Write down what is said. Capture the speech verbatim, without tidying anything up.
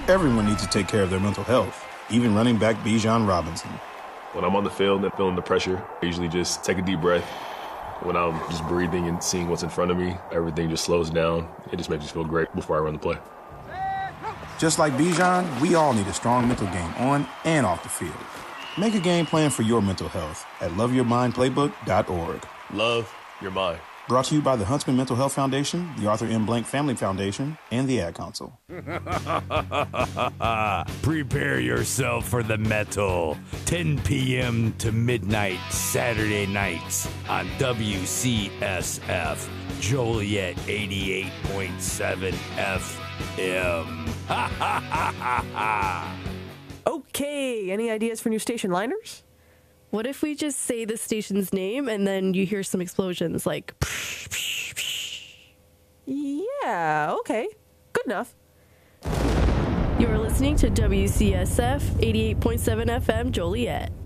Everyone needs to take care of their mental health, even running back Bijan Robinson. When I'm on the field and feeling the pressure, I usually just take a deep breath. When I'm just breathing and seeing what's in front of me, everything just slows down. It just makes me feel great before I run the play. Just like Bijan, we all need a strong mental game on and off the field. Make a game plan for your mental health at love your mind playbook dot org. Love your mind. Brought to you by the Huntsman Mental Health Foundation, the Arthur M. Blank Family Foundation, and the Ad Council. Prepare yourself for the metal. ten p.m. to midnight Saturday nights on W C S F, Joliet eighty-eight point seven F M. Okay, any ideas for new station liners? What if we just say the station's name and then you hear some explosions like... Yeah, okay. Good enough. You're listening to W C S F eighty-eight point seven F M Joliet.